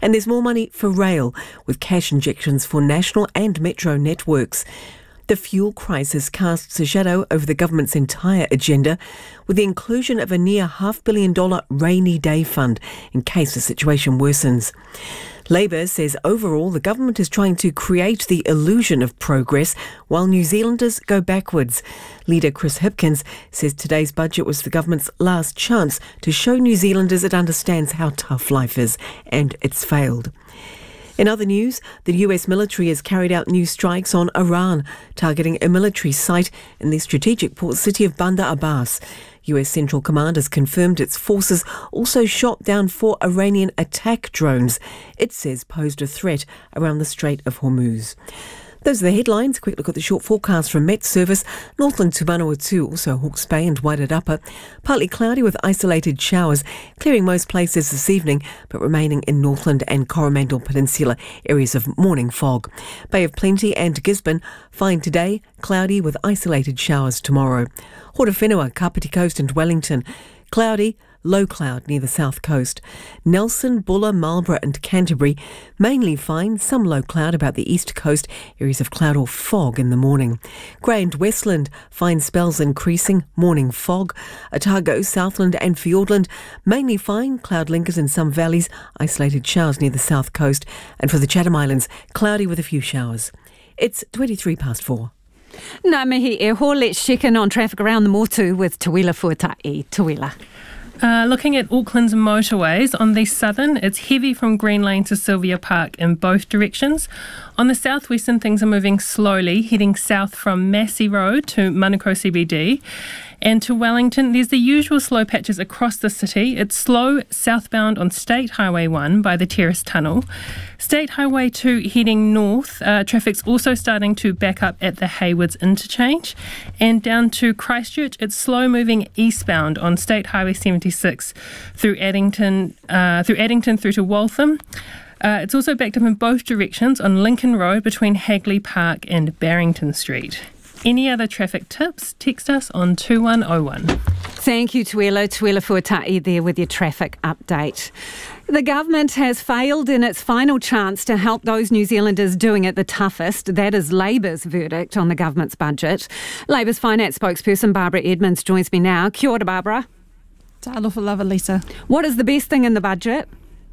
And there's more money for rail, with cash injections for national and metro networks. The fuel crisis casts a shadow over the government's entire agenda, with the inclusion of a near $500 million rainy day fund in case the situation worsens. Labour says overall the government is trying to create the illusion of progress while New Zealanders go backwards. Leader Chris Hipkins says today's budget was the government's last chance to show New Zealanders it understands how tough life is, and it's failed. In other news, the US military has carried out new strikes on Iran, targeting a military site in the strategic port city of Bandar Abbas. US Central Command has confirmed its forces also shot down 4 Iranian attack drones it says posed a threat around the Strait of Hormuz. Those are the headlines. A quick look at the short forecast from Met Service. Northland to Manawatu, also Hawke's Bay and Wairarapa. Partly cloudy with isolated showers, clearing most places this evening, but remaining in Northland and Coromandel Peninsula areas of morning fog. Bay of Plenty and Gisborne, fine today, cloudy with isolated showers tomorrow. Horowhenua, Kapiti Coast and Wellington, cloudy, low cloud near the south coast. Nelson, Buller, Marlborough and Canterbury, mainly fine, some low cloud about the east coast, areas of cloud or fog in the morning. Grey and Westland, fine spells increasing, morning fog. Otago, Southland and Fiordland, mainly fine, cloud lingers in some valleys, isolated showers near the south coast. And for the Chatham Islands, cloudy with a few showers. It's 4:23. Ngā mihi e ho, let's check in on traffic around the Motu with Tuila Fuatai. Tuila. Looking at Auckland's motorways, on the southern, it's heavy from Green Lane to Sylvia Park in both directions. On the southwestern, things are moving slowly, heading south from Massey Road to Manukau CBD. And to Wellington, there's the usual slow patches across the city. It's slow southbound on State Highway 1 by the Terrace Tunnel. State Highway 2 heading north, traffic's also starting to back up at the Haywoods interchange. And down to Christchurch, it's slow moving eastbound on State Highway 76 through Addington through to Waltham. It's also backed up in both directions on Lincoln Road between Hagley Park and Barrington Street. Any other traffic tips, text us on 2101. Thank you, Tuila Fuatai there with your traffic update. The government has failed in its final chance to help those New Zealanders doing it the toughest. That is Labour's verdict on the government's budget. Labour's finance spokesperson Barbara Edmonds joins me now. Kia ora, Barbara. Talofa lava, Lisa. What is the best thing in the budget?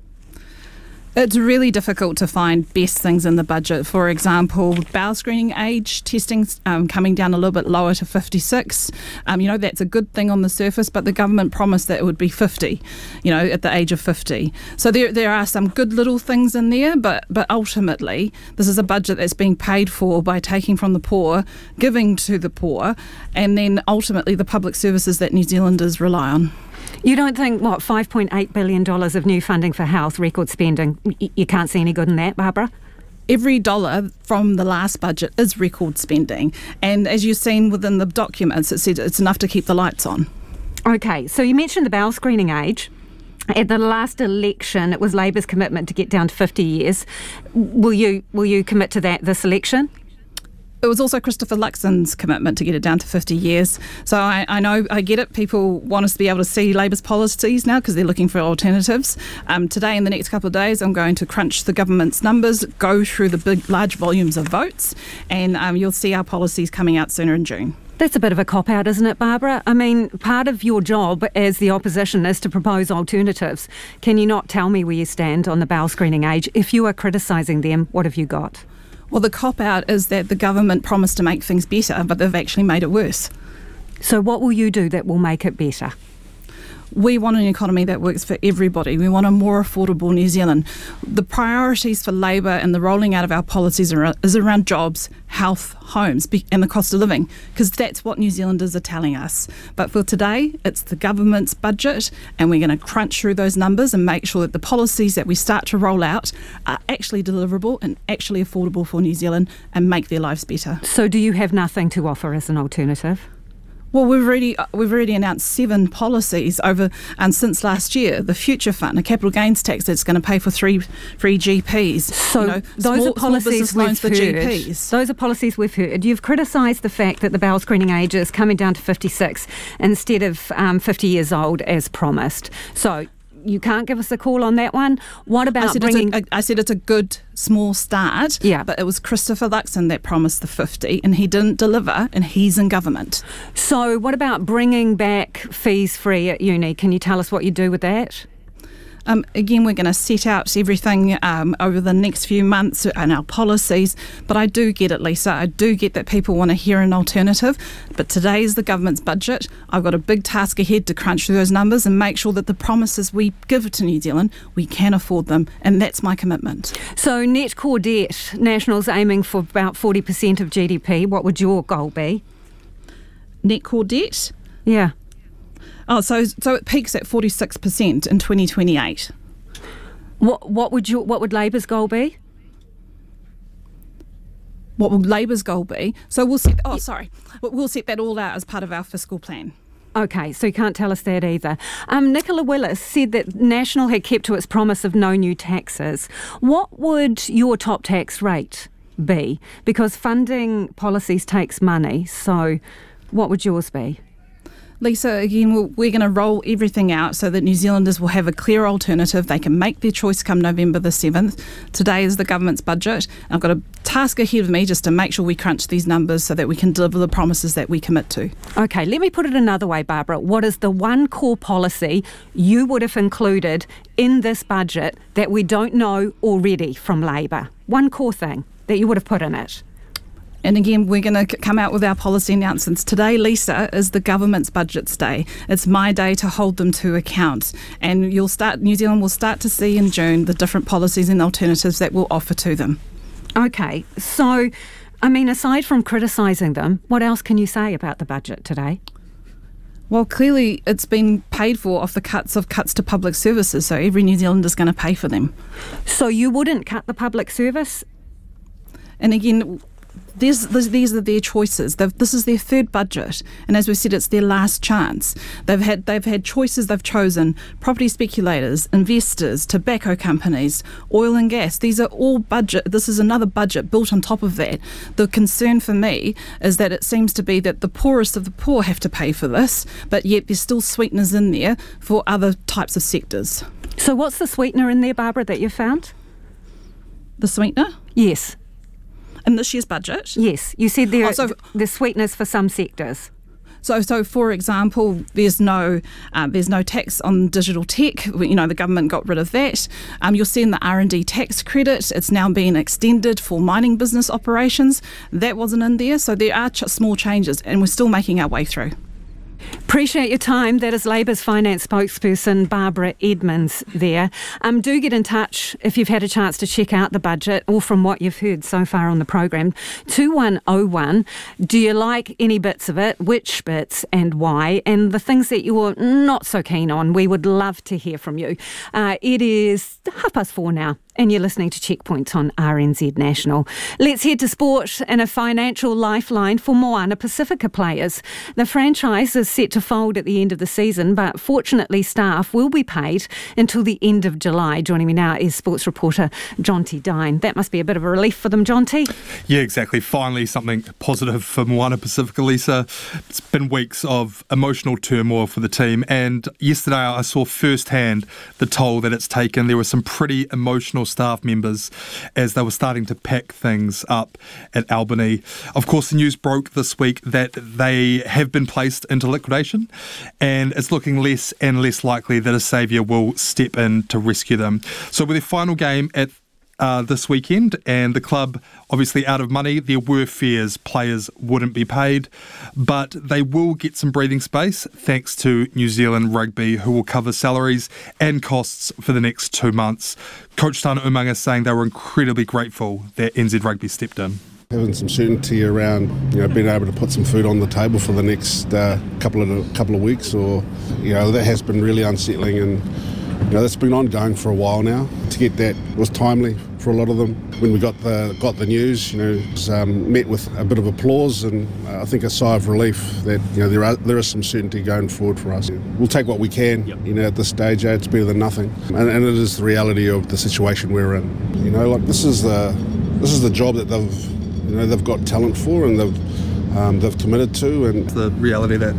It's really difficult to find best things in the budget. For example, bowel screening age testing coming down a little bit lower to 56. That's a good thing on the surface, but the government promised that it would be 50, at the age of 50. So there are some good little things in there, but ultimately this is a budget that's being paid for by taking from the poor, giving to the poor, and then ultimately the public services that New Zealanders rely on. You don't think, $5.8 billion of new funding for health, record spending, you can't see any good in that, Barbara? Every dollar from the last budget is record spending. And as you've seen within the documents, it said it's enough to keep the lights on. OK, so you mentioned the bowel screening age. At the last election, it was Labour's commitment to get down to 50 years. Will you commit to that this election? It was also Christopher Luxon's commitment to get it down to 50 years. So I know, I get it. People want us to be able to see Labour's policies now because they're looking for alternatives. Today, in the next couple of days, I'm going to crunch the government's numbers, go through the large volumes of votes, and you'll see our policies coming out sooner in June. That's a bit of a cop-out, isn't it, Barbara? I mean, part of your job as the opposition is to propose alternatives. Can you not tell me where you stand on the bowel screening age? If you are criticising them, what have you got? Well, the cop-out is that the government promised to make things better, but they've actually made it worse. So what will you do that will make it better? We want an economy that works for everybody. We want a more affordable New Zealand. The priorities for Labour and the rolling out of our policies is around jobs, health, homes and the cost of living, because that's what New Zealanders are telling us. But for today, it's the government's budget, and we're going to crunch through those numbers and make sure that the policies that we start to roll out are actually deliverable and actually affordable for New Zealand and make their lives better. So do you have nothing to offer as an alternative? Well, we've already announced 7 policies over and since last year. The Future Fund, a capital gains tax that's going to pay for free GPs. So those are policies we've heard. GPs. Those are policies we've heard. You've criticised the fact that the bowel screening age is coming down to 56 instead of 50 years old as promised. So you can't give us a call on that one. What about I said it's a good small start, but it was Christopher Luxon that promised the 50 and he didn't deliver, and he's in government. So what about bringing back fees free at uni? Can you tell us what you do with that? Again, we're going to set out everything over the next few months and our policies, but I do get it, Lisa. I do get that people want to hear an alternative, but today is the government's budget. I've got a big task ahead to crunch through those numbers and make sure that the promises we give to New Zealand, we can afford them, and that's my commitment. So net core debt, National's aiming for about 40% of GDP. What would your goal be? Net core debt? Yeah. Oh, so it peaks at 46% in 2028. What would Labour's goal be? What will Labour's goal be? So we'll set that all out as part of our fiscal plan. Okay, so you can't tell us that either. Nicola Willis said that National had kept to its promise of no new taxes. What would your top tax rate be? Because funding policies takes money, so what would yours be? Lisa, again, we're going to roll everything out so that New Zealanders will have a clear alternative. They can make their choice come November the 7th. Today is the government's budget. I've got a task ahead of me just to make sure we crunch these numbers so that we can deliver the promises that we commit to. Okay, let me put it another way, Barbara. What is the one core policy you would have included in this budget that we don't know already from Labour? One core thing that you would have put in it. And again, we're going to come out with our policy announcements. Today, Lisa, is the government's budget's day. It's my day to hold them to account. And New Zealand will start to see in June the different policies and alternatives that we'll offer to them. Okay, so, I mean, aside from criticising them, what else can you say about the budget today? Well, clearly it's been paid for off the cuts to public services, so every New Zealander is going to pay for them. So you wouldn't cut the public service? And again, these are their choices. This is their third budget, and as we said, it's their last chance. They've had choices they've chosen: property speculators, investors, tobacco companies, oil and gas. These are all budget. This is another budget built on top of that. The concern for me is that it seems to be that the poorest of the poor have to pay for this, but yet there's still sweeteners in there for other types of sectors. So what's the sweetener in there, Barbara, that you found? The sweetener? Yes. In this year's budget? Yes. You said there's sweeteners for some sectors. So for example, there's no tax on digital tech. You know, the government got rid of that. You'll see in the R&D tax credit, it's now being extended for mining business operations. That wasn't in there. So there are small changes, and we're still making our way through. Appreciate your time. That is Labour's finance spokesperson, Barbara Edmonds there. Do get in touch if you've had a chance to check out the budget or from what you've heard so far on the programme. 2101, do you like any bits of it? Which bits and why? And the things that you're not so keen on, we would love to hear from you. It is 4:30 now, and you're listening to Checkpoint on RNZ National. Let's head to sport and a financial lifeline for Moana Pacifica players. The franchise is set to fold at the end of the season, but fortunately staff will be paid until the end of July. Joining me now is sports reporter Jonty Dine. That must be a bit of a relief for them, Jonty. Yeah, exactly. Finally something positive for Moana Pacifica, Lisa. It's been weeks of emotional turmoil for the team, and yesterday I saw firsthand the toll that it's taken. There were some pretty emotional staff members as they were starting to pack things up at Albany. Of course, the news broke this week that they have been placed into liquidation, and it's looking less and less likely that a saviour will step in to rescue them. So with their final game at this weekend, and the club obviously out of money, there were fears players wouldn't be paid, but they will get some breathing space thanks to New Zealand Rugby, who will cover salaries and costs for the next 2 months. Coach Tana Umaga saying they were incredibly grateful that NZ Rugby stepped in. Having some certainty around, being able to put some food on the table for the next couple of weeks, or that has been really unsettling, and that's been ongoing for a while now. To get that was timely for a lot of them. When we got the news, it was met with a bit of applause, and I think a sigh of relief that there is some certainty going forward for us. We'll take what we can. At this stage, it's better than nothing, and it is the reality of the situation we're in. This is the job that they've got talent for, and they've committed to, and the reality that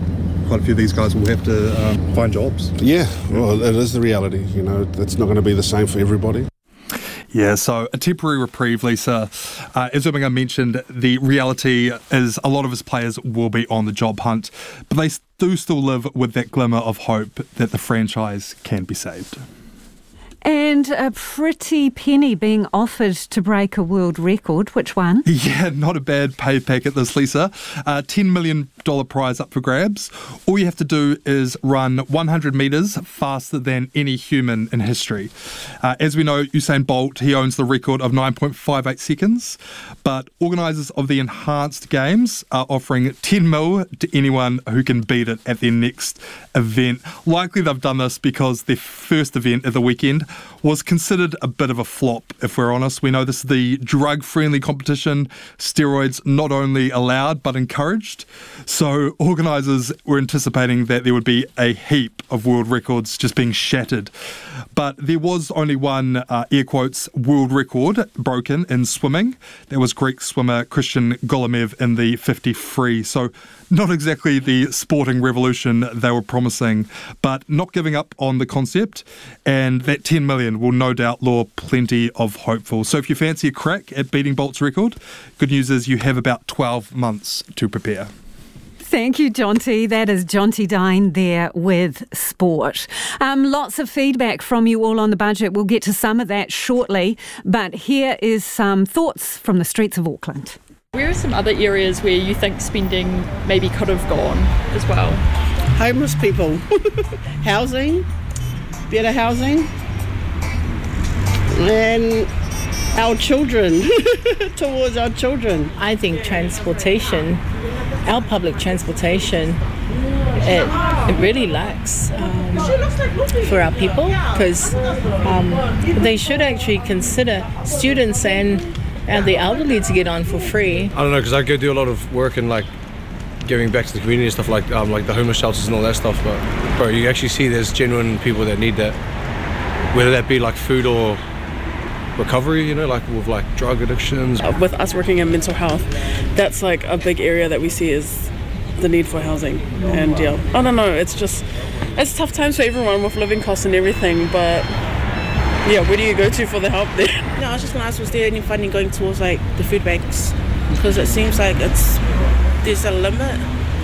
quite a few of these guys will have to find jobs. Yeah, well, it is the reality. It's not going to be the same for everybody. Yeah, so a temporary reprieve, Lisa. As Uminga mentioned, the reality is a lot of his players will be on the job hunt, but they do still live with that glimmer of hope that the franchise can be saved. And a pretty penny being offered to break a world record. Which one? Yeah, not a bad pay packet this, Lisa. $10 million prize up for grabs. All you have to do is run 100 metres faster than any human in history. As we know, Usain Bolt, he owns the record of 9.58 seconds, but organisers of the Enhanced Games are offering $10 million to anyone who can beat it at their next event. Likely they've done this because their first event at the weekend was considered a bit of a flop, if we're honest. We know this is the drug-friendly competition, steroids not only allowed but encouraged. So organisers were anticipating that there would be a heap of world records just being shattered. But there was only one, air quotes, world record broken in swimming. That was Greek swimmer Christian Golomev in the 50 free. So not exactly the sporting revolution they were promising, but not giving up on the concept. And that $10 million will no doubt lure plenty of hopefuls. So if you fancy a crack at beating Bolt's record, good news is you have about 12 months to prepare. Thank you, Jonty. That is Jonty Dine there with sport. Lots of feedback from you all on the budget. We'll get to some of that shortly, but here is some thoughts from the streets of Auckland. Where are some other areas where you think spending maybe could have gone as well? Homeless people, housing, better housing, and our children, towards our children. I think transportation, our public transportation, it really lacks for our people, because they should actually consider students and the elderly to get on for free. I don't know, because I go do a lot of work and like giving back to the community and stuff like the homeless shelters and all that stuff, but bro, you actually see there's genuine people that need that, whether that be like food or recovery, like with like drug addictions. With us working in mental health, that's like a big area that we see is the need for housing. And yeah, I don't know, it's tough times for everyone with living costs and everything, but yeah, where do you go to for the help there? No, I was just going to ask, was there any funding going towards like the food banks? Because it seems like there's a limit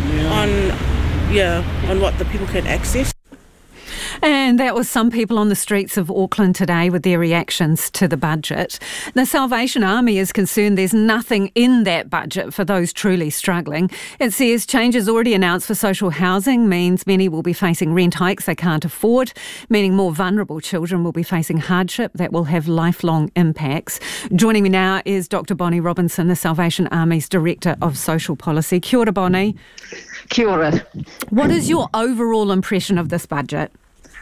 on what the people can access. And that was some people on the streets of Auckland today with their reactions to the budget. The Salvation Army is concerned there's nothing in that budget for those truly struggling. It says changes already announced for social housing means many will be facing rent hikes they can't afford, meaning more vulnerable children will be facing hardship that will have lifelong impacts. Joining me now is Dr. Bonnie Robinson, the Salvation Army's Director of Social Policy. Kia ora, Bonnie. Kia ora. What is your overall impression of this budget?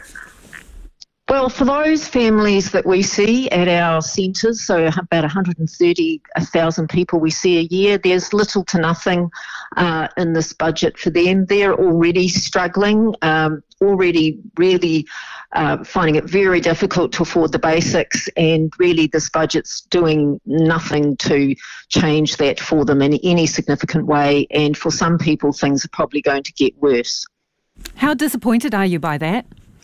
Well, for those families that we see at our centres, so about 130,000 people we see a year, there's little to nothing in this budget for them. They're already struggling, already really finding it very difficult to afford the basics, and really this budget's doing nothing to change that for them in any significant way, and for some people things are probably going to get worse. How disappointed are you by that?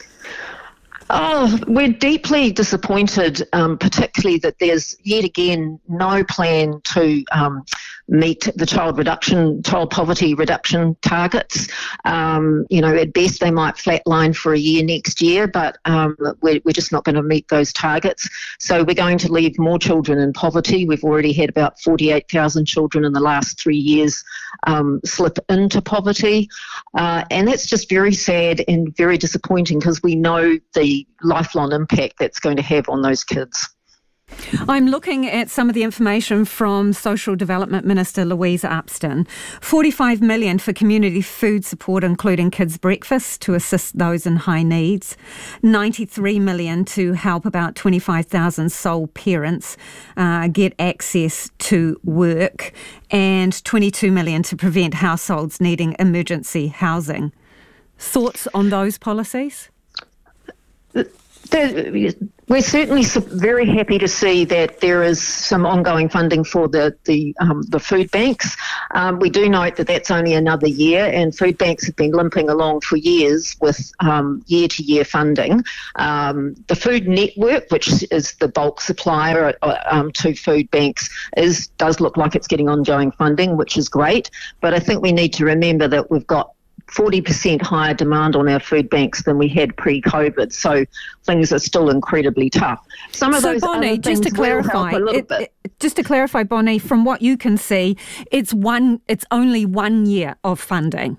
Oh, we're deeply disappointed, particularly that there's yet again no plan to meet the child poverty reduction targets. At best they might flatline for a year next year, but we're just not going to meet those targets. So we're going to leave more children in poverty. We've already had about 48,000 children in the last 3 years slip into poverty. And that's just very sad and very disappointing, because we know the lifelong impact that's going to have on those kids. I'm looking at some of the information from Social Development Minister Louisa Upston. $45 million for community food support, including kids' breakfast to assist those in high needs. $93 million to help about 25,000 sole parents get access to work, and $22 million to prevent households needing emergency housing. Thoughts on those policies? We're certainly very happy to see that there is some ongoing funding for the food banks. We do note that that's only another year, and food banks have been limping along for years with year-to-year funding. The Food Network, which is the bulk supplier to food banks, does look like it's getting ongoing funding, which is great. But I think we need to remember that we've got 40% higher demand on our food banks than we had pre-COVID, so things are still incredibly tough. Some of those Bonnie, other things will help a little bit. Just to clarify, Bonnie, from what you can see, it's only 1 year of funding.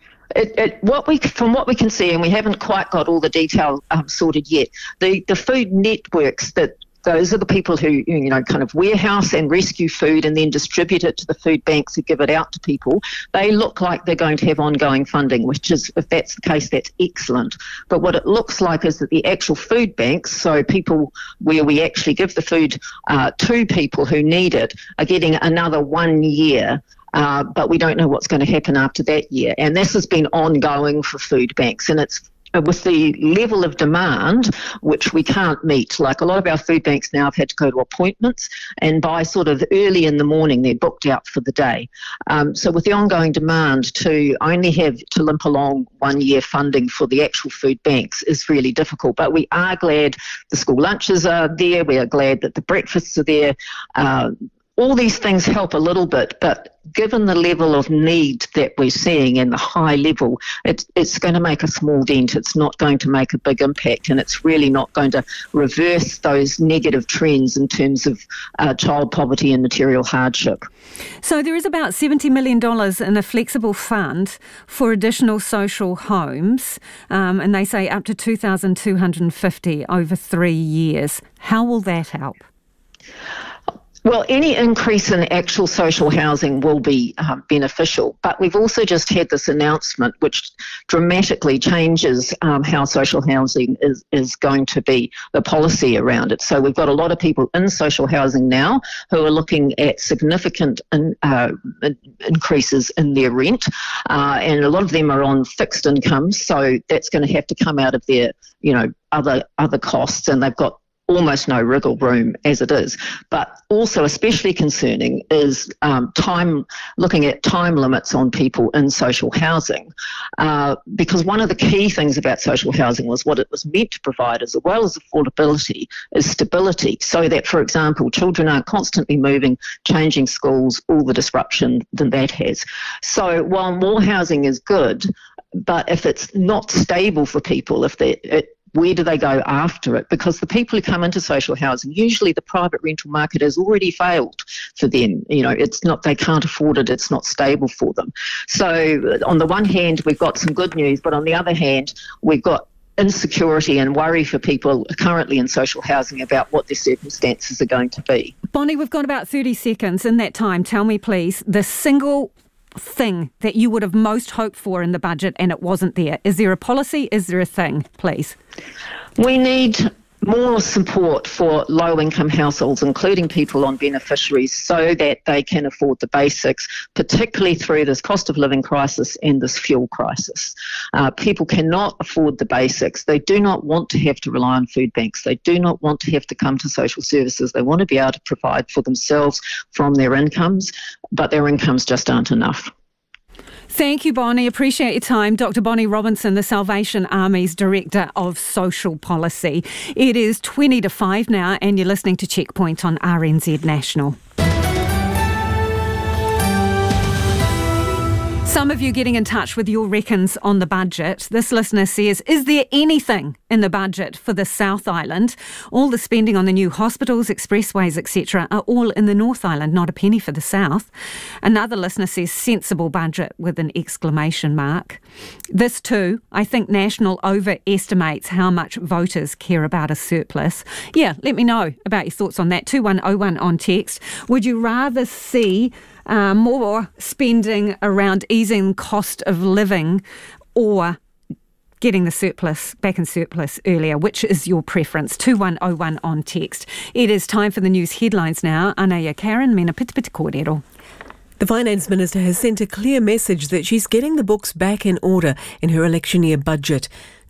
From what we can see, and we haven't quite got all the detail sorted yet, the food networks those are the people who, kind of warehouse and rescue food and then distribute it to the food banks who give it out to people. They look like they're going to have ongoing funding, which is, if that's the case, that's excellent. But what it looks like is that the actual food banks, so people where we actually give the food to people who need it, are getting another 1 year. But we don't know what's going to happen after that year. And this has been ongoing for food banks, and it's with the level of demand, which we can't meet. Like a lot of our food banks now have had to go to appointments, and by sort of early in the morning, they're booked out for the day. So with the ongoing demand, to only have to limp along 1 year funding for the actual food banks is really difficult. But we are glad the school lunches are there. We are glad that the breakfasts are there. All these things help a little bit, but given the level of need that we're seeing and the high level, it's going to make a small dent. It's not going to make a big impact, and it's really not going to reverse those negative trends in terms of child poverty and material hardship. So there is about $70 million in a flexible fund for additional social homes, and they say up to 2,250 over 3 years. How will that help? Well, any increase in actual social housing will be beneficial, but we've also just had this announcement which dramatically changes how social housing is going to be, the policy around it. So we've got a lot of people in social housing now who are looking at significant increases in their rent, and a lot of them are on fixed incomes, so that's going to have to come out of their, other costs, and they've got almost no wriggle room as it is. But also especially concerning is looking at time limits on people in social housing, because one of the key things about social housing was what it was meant to provide, as well as affordability, is stability, so that, for example, children aren't constantly moving, changing schools, all the disruption that has. So while more housing is good, but if it's not stable for people, where do they go after it? Because the people who come into social housing, usually the private rental market has already failed for them. It's not, they can't afford it, it's not stable for them. So on the one hand, we've got some good news, but on the other hand, we've got insecurity and worry for people currently in social housing about what their circumstances are going to be. Bonnie, we've got about 30 seconds. In that time, tell me please, the single thing that you would have most hoped for in the budget and it wasn't there. Is there a policy? Is there a thing, please? We need more support for low-income households, including people on beneficiaries, so that they can afford the basics, particularly through this cost of living crisis and this fuel crisis. People cannot afford the basics. They do not want to have to rely on food banks. They do not want to have to come to social services. They want to be able to provide for themselves from their incomes, but their incomes just aren't enough. Thank you, Bonnie. Appreciate your time. Dr. Bonnie Robinson, the Salvation Army's Director of Social Policy. It is 20 to 5 now, and you're listening to Checkpoint on RNZ National. Some of you getting in touch with your reckons on the budget. This listener says, is there anything in the budget for the South Island? All the spending on the new hospitals, expressways, etc. are all in the North Island, not a penny for the South. Another listener says, sensible budget with an exclamation mark. This too, I think National overestimates how much voters care about a surplus. Yeah, let me know about your thoughts on that. 2101 on text. Would you rather see more spending around easing cost of living or getting the surplus back in surplus earlier? Which is your preference? 2101 on text. It is time for the news headlines now. Anaya Karen, mena piti piti kōrero. The Finance Minister has sent a clear message that she's getting the books back in order in her election year budget.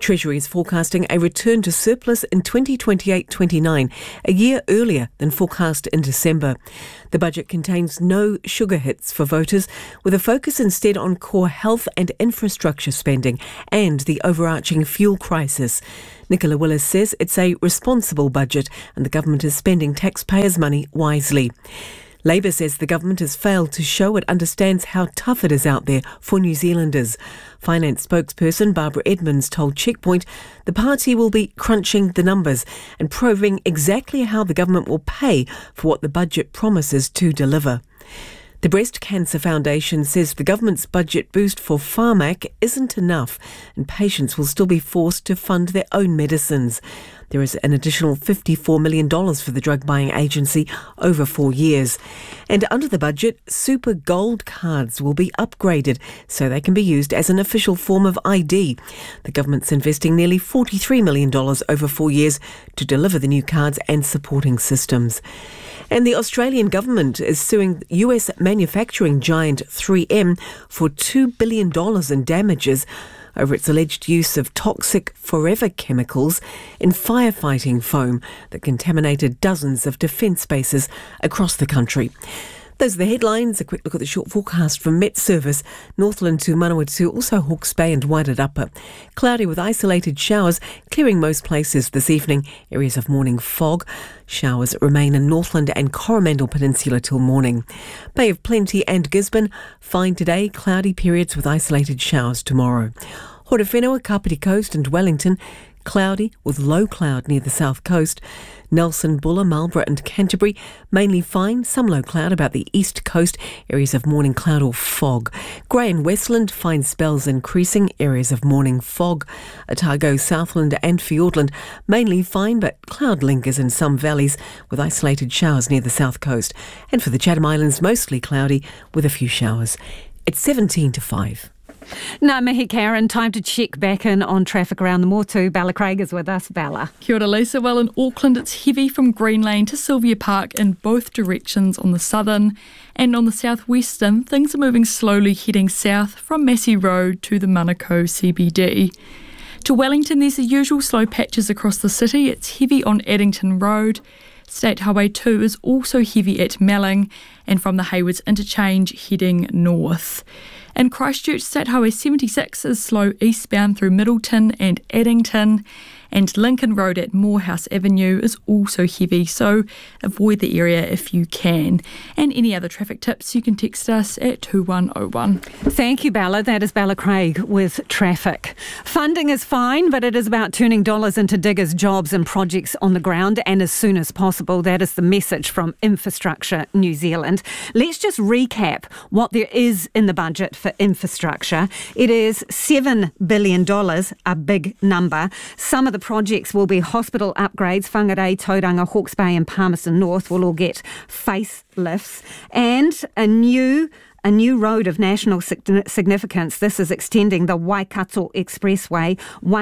Treasury is forecasting a return to surplus in 2028-29, a year earlier than forecast in December. The budget contains no sugar hits for voters, with a focus instead on core health and infrastructure spending and the overarching fuel crisis. Nicola Willis says it's a responsible budget and the government is spending taxpayers' money wisely. Labour says the government has failed to show it understands how tough it is out there for New Zealanders. Finance spokesperson Barbara Edmonds told Checkpoint the party will be crunching the numbers and probing exactly how the government will pay for what the budget promises to deliver. The Breast Cancer Foundation says the government's budget boost for Pharmac isn't enough and patients will still be forced to fund their own medicines. There is an additional $54 million for the drug buying agency over 4 years. And under the budget, Super Gold cards will be upgraded so they can be used as an official form of ID. The government's investing nearly $43 million over 4 years to deliver the new cards and supporting systems. And the Australian government is suing US manufacturing giant 3M for $2 billion in damages over its alleged use of toxic forever chemicals in firefighting foam that contaminated dozens of defence bases across the country. Those are the headlines. A quick look at the short forecast from Met Service. Northland to Manawatu, also Hawke's Bay and Wairarapa. Cloudy with isolated showers, clearing most places this evening. Areas of morning fog. Showers remain in Northland and Coromandel Peninsula till morning. Bay of Plenty and Gisborne, fine today. Cloudy periods with isolated showers tomorrow. Horowhenua, Kapiti Coast and Wellington, cloudy with low cloud near the south coast. Nelson, Buller, Marlborough and Canterbury, mainly fine, some low cloud about the east coast, areas of morning cloud or fog. Grey and Westland, fine spells increasing, areas of morning fog. Otago, Southland and Fiordland, mainly fine but cloud lingers in some valleys with isolated showers near the south coast. And for the Chatham Islands, mostly cloudy with a few showers. It's 17 to 5. Ngā mihi Karen, time to check back in on traffic around the Motu. Bella Craig is with us. Bella. Kia ora, Lisa. Well, in Auckland it's heavy from Green Lane to Sylvia Park in both directions on the southern, and on the southwestern things are moving slowly heading south from Massey Road to the Manukau CBD. To Wellington there's the usual slow patches across the city. It's heavy on Addington Road. State Highway 2 is also heavy at Melling and from the Haywards Interchange heading north. In Christchurch, State Highway 76 is slow eastbound through Middleton and Addington, and Lincoln Road at Morehouse Avenue is also heavy, so avoid the area if you can. And any other traffic tips, you can text us at 2101. Thank you, Bella. That is Bella Craig with traffic. Funding is fine, but it is about turning dollars into diggers' jobs and projects on the ground, and as soon as possible. That is the message from Infrastructure New Zealand. Let's just recap what there is in the budget for infrastructure. It is $7 billion, a big number. Some of the projects will be hospital upgrades. Whangarei, Tauranga, Hawke's Bay and Palmerston North will all get facelifts, and a new road of national significance. This is extending the Waikato Expressway,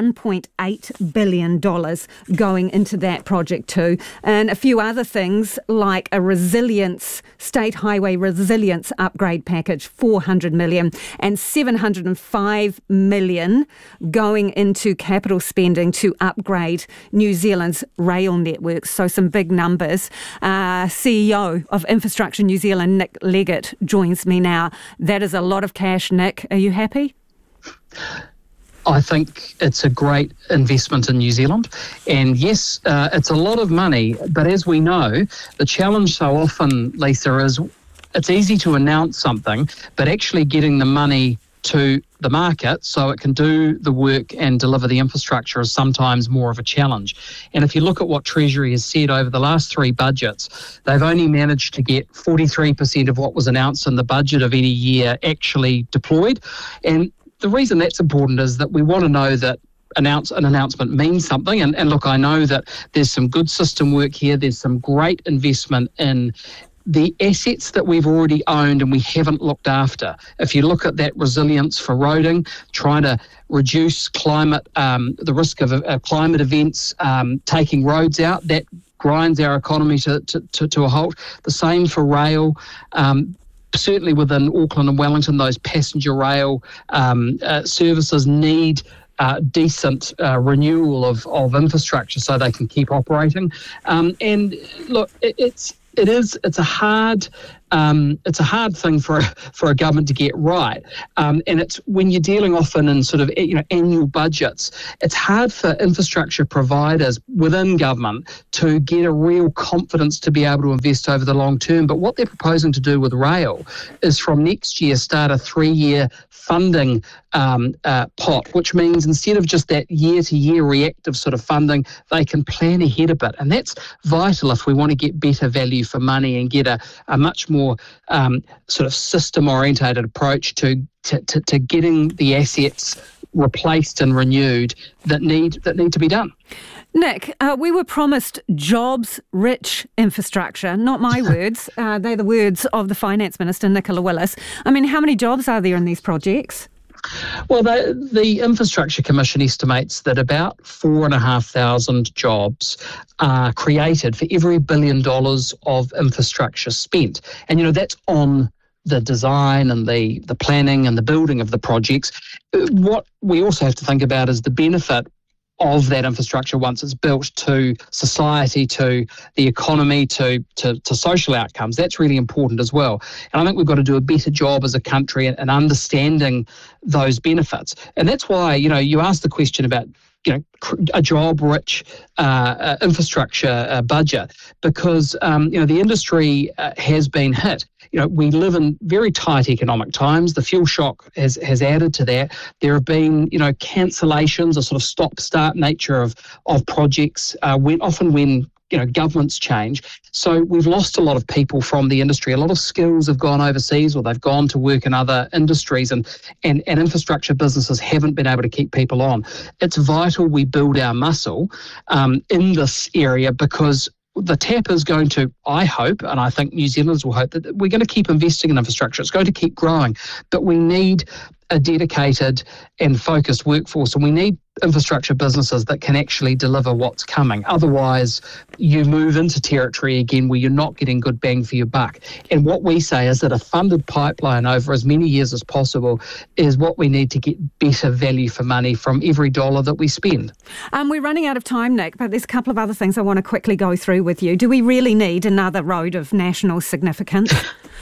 $1.8 billion going into that project too. And a few other things like a state highway resilience upgrade package, $400 million, and $705 million going into capital spending to upgrade New Zealand's rail networks. So some big numbers. CEO of Infrastructure New Zealand, Nick Leggett, joins me now. That is a lot of cash, Nick. Are you happy? I think it's a great investment in New Zealand. And yes, it's a lot of money, but as we know, the challenge so often, Lisa, is it's easy to announce something, but actually getting the money to the market so it can do the work and deliver the infrastructure is sometimes more of a challenge. And if you look at what Treasury has said over the last 3 budgets, they've only managed to get 43% of what was announced in the budget of any year actually deployed. And the reason that's important is that we want to know that an announcement means something. And look, I know that there's some good system work here. There's some great investment in the assets that we've already owned and we haven't looked after. If you look at that resilience for roading, trying to reduce the risk of climate events, taking roads out, that grinds our economy to a halt. The same for rail. Certainly within Auckland and Wellington, those passenger rail services need decent renewal of infrastructure so they can keep operating. And look, it's a hard thing for a government to get right, and it's when you're dealing often in sort of annual budgets. It's hard for infrastructure providers within government to get a real confidence to be able to invest over the long term. But what they're proposing to do with rail is from next year start a 3-year funding pot, which means instead of just that year-to-year reactive sort of funding, they can plan ahead a bit. And that's vital if we want to get better value for money and get a much more sort of system-orientated approach to getting the assets replaced and renewed that need to be done. Nick, we were promised jobs-rich infrastructure, not my words. They're the words of the Finance Minister, Nicola Willis. I mean, how many jobs are there in these projects? Well, the Infrastructure Commission estimates that about 4,500 jobs are created for every $1 billion of infrastructure spent. And, that's on the design and the planning and the building of the projects. What we also have to think about is the benefit of that infrastructure once it's built to society, to the economy, to social outcomes. That's really important as well. And I think we've got to do a better job as a country in understanding those benefits. And that's why, you asked the question about a job-rich infrastructure budget, because the industry has been hit. We live in very tight economic times. The fuel shock has added to that. There have been cancellations, a sort of stop-start nature of projects when governments change. So we've lost a lot of people from the industry. A lot of skills have gone overseas, or they've gone to work in other industries, and infrastructure businesses haven't been able to keep people on. It's vital we build our muscle in this area, because the tap is going to, I hope, and I think New Zealanders will hope, that we're going to keep investing in infrastructure. It's going to keep growing, but we need a dedicated and focused workforce, and we need infrastructure businesses that can actually deliver what's coming. Otherwise, you move into territory again where you're not getting good bang for your buck. And what we say is that a funded pipeline over as many years as possible is what we need to get better value for money from every dollar that we spend. We're running out of time, Nick, but there's a couple of other things I want to quickly go through with you. Do we really need another road of national significance?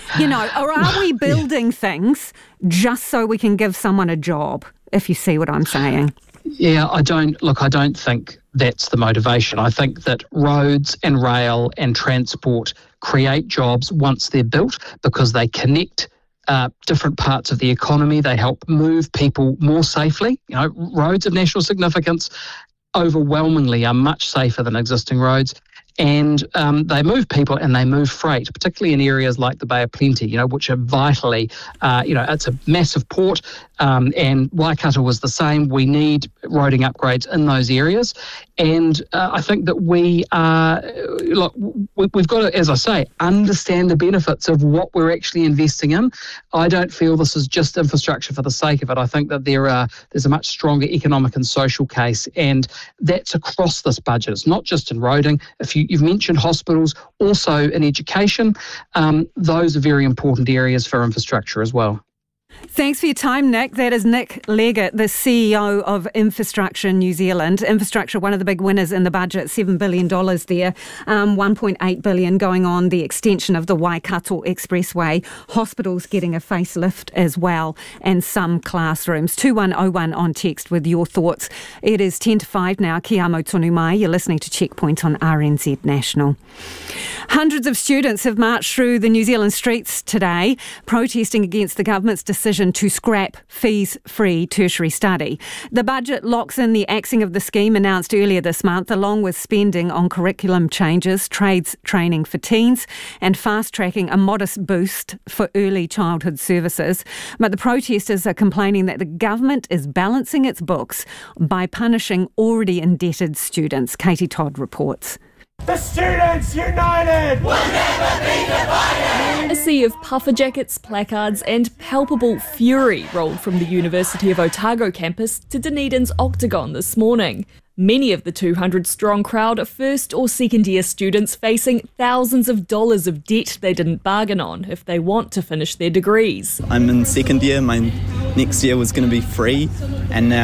Or are we building things just so we can give someone a job, if you see what I'm saying? Yeah, I don't think that's the motivation. I think that roads and rail and transport create jobs once they're built, because they connect different parts of the economy. They help move people more safely. Roads of national significance overwhelmingly are much safer than existing roads. And they move people and they move freight, particularly in areas like the Bay of Plenty, which are vitally, it's a massive port, and Waikato was the same. We need roading upgrades in those areas. And I think that we've got to, as I say, understand the benefits of what we're actually investing in. I don't feel this is just infrastructure for the sake of it. I think that there's a much stronger economic and social case, and that's across this budget. It's not just in roading. If you've mentioned hospitals, also in education, those are very important areas for infrastructure as well. Thanks for your time, Nick. That is Nick Leggett, the CEO of Infrastructure New Zealand. Infrastructure, one of the big winners in the budget, $7 billion there, $1.8 billion going on the extension of the Waikato Expressway, hospitals getting a facelift as well, and some classrooms. 2101 on text with your thoughts. It is 10 to 5 now. Ki amo tonu mai. You're listening to Checkpoint on RNZ National. Hundreds of students have marched through the New Zealand streets today, protesting against the government's decision to scrap fees-free tertiary study. The budget locks in the axing of the scheme announced earlier this month, along with spending on curriculum changes, trades training for teens, and fast-tracking a modest boost for early childhood services. But the protesters are complaining that the government is balancing its books by punishing already indebted students. Katie Todd reports. The Students United will never be divided! A sea of puffer jackets, placards and palpable fury rolled from the University of Otago campus to Dunedin's Octagon this morning. Many of the 200-strong crowd are first or second year students facing thousands of dollars of debt they didn't bargain on if they want to finish their degrees. I'm in second year, my next year was going to be free, and now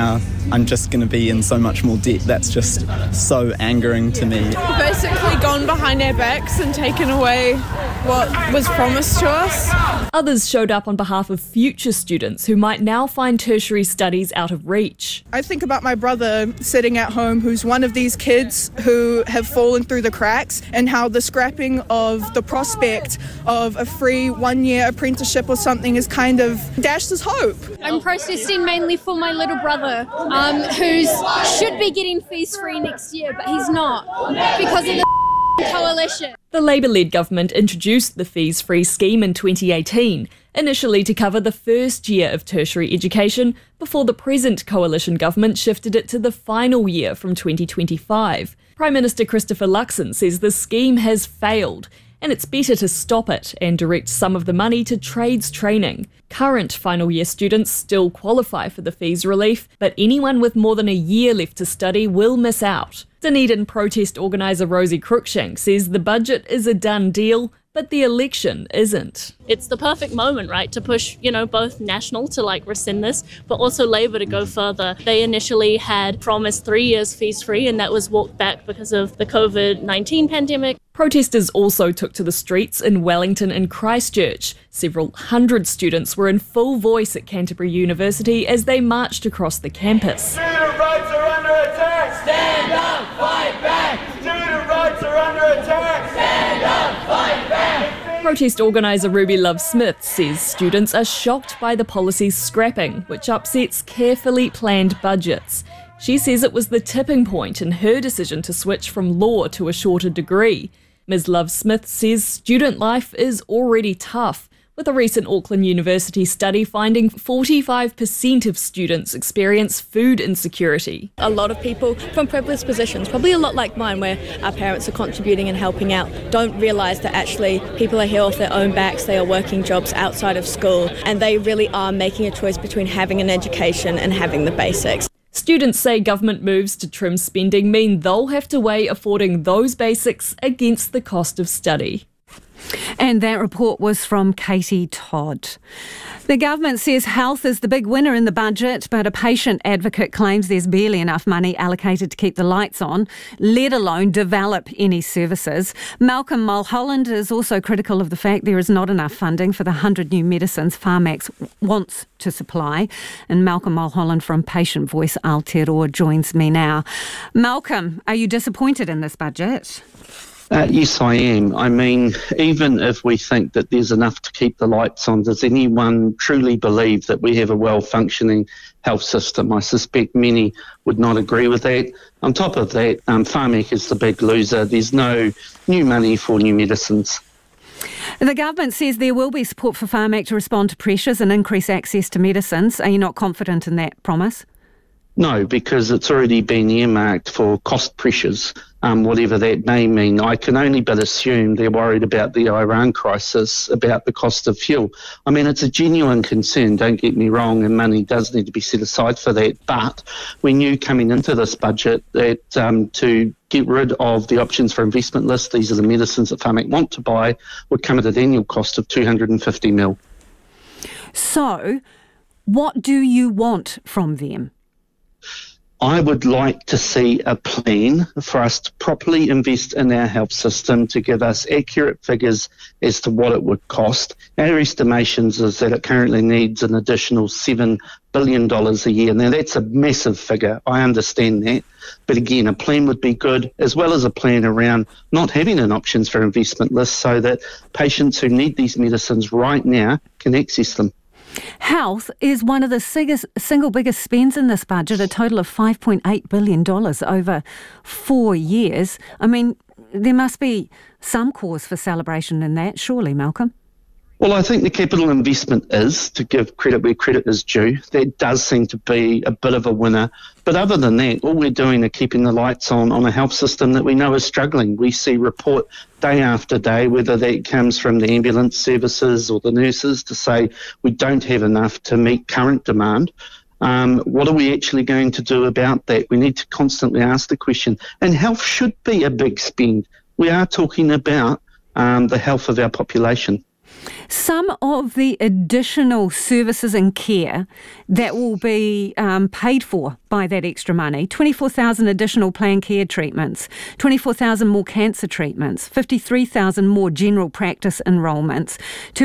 I'm just going to be in so much more debt. That's just so angering to me. Basically gone behind our backs and taken away what was promised to us. Others showed up on behalf of future students who might now find tertiary studies out of reach. I think about my brother sitting at home who's one of these kids who have fallen through the cracks, and how the scrapping of the prospect of a free 1-year apprenticeship or something has kind of dashed his hope. I'm protesting mainly for my little brother who should be getting fees free next year, but he's not because of the coalition. The Labour-led government introduced the fees-free scheme in 2018, initially to cover the first year of tertiary education, before the present coalition government shifted it to the final year from 2025. Prime Minister Christopher Luxon says the scheme has failed, and it's better to stop it and direct some of the money to trades training. Current final year students still qualify for the fees relief, but anyone with more than a year left to study will miss out. Dunedin protest organiser Rosie Cruikshank says the budget is a done deal, but the election isn't. It's the perfect moment, right, to push, both National to rescind this, but also Labour to go further. They initially had promised 3 years fees free, and that was walked back because of the COVID-19 pandemic. Protesters also took to the streets in Wellington and Christchurch. Several hundred students were in full voice at Canterbury University as they marched across the campus. Student rights are under attack! Stand up, fight back! Student rights are under attack! Stand up, fight back! Protest organiser Ruby Love Smith says students are shocked by the policy's scrapping, which upsets carefully planned budgets. She says it was the tipping point in her decision to switch from law to a shorter degree. Ms Love Smith says student life is already tough, with a recent Auckland University study finding 45% of students experience food insecurity. A lot of people from privileged positions, probably a lot like mine, where our parents are contributing and helping out, don't realise that actually people are here off their own backs, they are working jobs outside of school, and they really are making a choice between having an education and having the basics. Students say government moves to trim spending mean they'll have to weigh affording those basics against the cost of study. And that report was from Katie Todd. The government says health is the big winner in the budget, but a patient advocate claims there's barely enough money allocated to keep the lights on, let alone develop any services. Malcolm Mulholland is also critical of the fact there is not enough funding for the 100 new medicines Pharmax wants to supply. And Malcolm Mulholland from Patient Voice Aotearoa joins me now. Malcolm, are you disappointed in this budget? Yes, I am. I mean, even if we think that there's enough to keep the lights on, does anyone truly believe that we have a well-functioning health system? I suspect many would not agree with that. On top of that, Pharmac is the big loser. There's no new money for new medicines. The government says there will be support for Pharmac to respond to pressures and increase access to medicines. Are you not confident in that promise? No, because it's already been earmarked for cost pressures, whatever that may mean. I can only but assume they're worried about the Iran crisis, about the cost of fuel. I mean, it's a genuine concern, don't get me wrong, and money does need to be set aside for that. But we knew coming into this budget that to get rid of the options for investment list, these are the medicines that Pharmac want to buy, would come at an annual cost of $250 million. So, what do you want from them? I would like to see a plan for us to properly invest in our health system, to give us accurate figures as to what it would cost. Our estimations is that it currently needs an additional $7 billion a year. Now, that's a massive figure. I understand that. But again, a plan would be good, as well as a plan around not having an options for investment list so that patients who need these medicines right now can access them. Health is one of the single biggest spends in this budget, a total of $5.8 billion over 4 years. I mean, there must be some cause for celebration in that, surely, Malcolm? Well, I think the capital investment is, to give credit where credit is due. That does seem to be a bit of a winner. But other than that, all we're doing is keeping the lights on a health system that we know is struggling. We see report day after day, whether that comes from the ambulance services or the nurses, to say we don't have enough to meet current demand. What are we actually going to do about that? We need to constantly ask the question. And health should be a big spend. We are talking about the health of our population. Some of the additional services and care that will be paid for by that extra money, 24,000 additional planned care treatments, 24,000 more cancer treatments, 53,000 more general practice enrolments,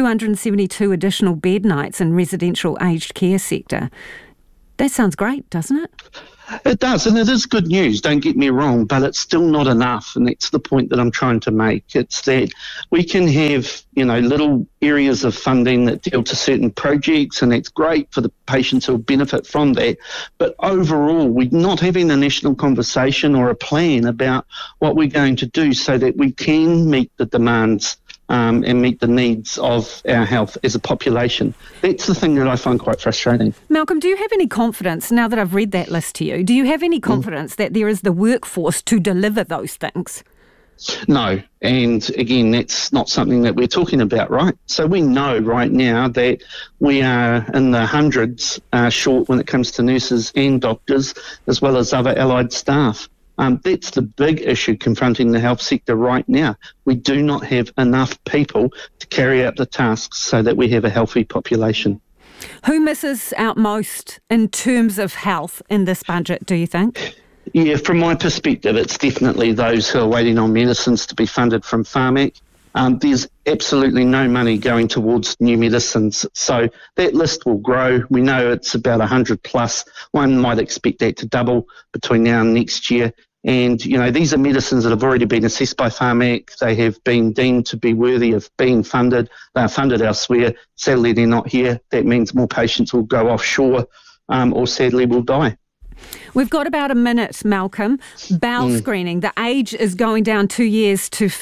272 additional bed nights in residential aged care sector. That sounds great, doesn't it? It does, and it is good news, don't get me wrong, but it's still not enough, and that's the point that I'm trying to make. It's that we can have, little areas of funding that deal to certain projects, and that's great for the patients who will benefit from that. But overall, we're not having a national conversation or a plan about what we're going to do so that we can meet the demands and meet the needs of our health as a population. That's the thing that I find quite frustrating. Malcolm, do you have any confidence, now that I've read that list to you, do you have any confidence that there is the workforce to deliver those things? No, and again, that's not something that we're talking about, right? So we know right now that we are in the hundreds short when it comes to nurses and doctors, as well as other allied staff. That's the big issue confronting the health sector right now. We do not have enough people to carry out the tasks so that we have a healthy population. Who misses out most in terms of health in this budget, do you think? Yeah, from my perspective, it's definitely those who are waiting on medicines to be funded from Pharmac. There's absolutely no money going towards new medicines, so that list will grow. We know it's about 100 plus. One might expect that to double between now and next year. And, these are medicines that have already been assessed by Pharmac. They have been deemed to be worthy of being funded. They are funded elsewhere. Sadly, they're not here. That means more patients will go offshore or sadly will die. We've got about a minute, Malcolm. Bowel screening. The age is going down 2 years to